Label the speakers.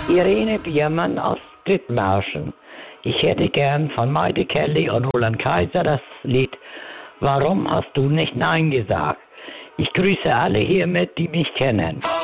Speaker 1: Irene Biermann aus Dithmarschen. Ich hätte gern von Maite Kelly und Roland Kaiser das Lied Warum hast du nicht Nein gesagt? Ich grüße alle hiermit, die mich kennen.